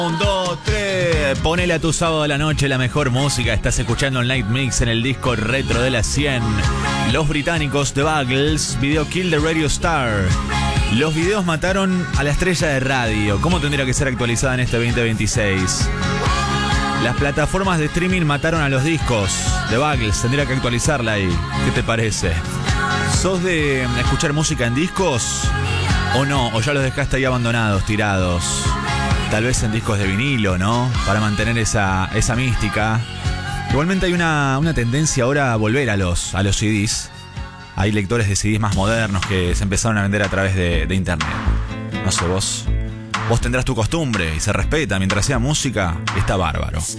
1, 2, 3. Ponele a tu sábado a la noche la mejor música. Estás escuchando el Night Mix en el disco retro de las 100. Los británicos The Buggles, video Kill the Radio Star. Los videos mataron a la estrella de radio. ¿Cómo tendría que ser actualizada en este 2026? Las plataformas de streaming mataron a los discos. The Buggles, tendría que actualizarla ahí. ¿Qué te parece? ¿Sos de escuchar música en discos? ¿O no? ¿O ya los dejaste ahí abandonados, tirados? Tal vez en discos de vinilo, ¿no? Para mantener esa mística. Igualmente hay una tendencia ahora a volver a los CDs. Hay lectores de CDs más modernos que se empezaron a vender a través de internet. No sé, vos tendrás tu costumbre y se respeta mientras sea música, está bárbaro.